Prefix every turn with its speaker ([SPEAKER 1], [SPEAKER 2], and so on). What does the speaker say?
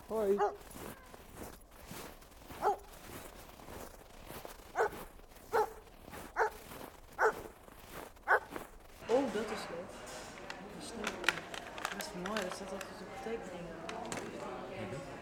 [SPEAKER 1] Hoi.
[SPEAKER 2] Oh, dat is leuk. Dat is mooi, dat staat altijd op tekeningen.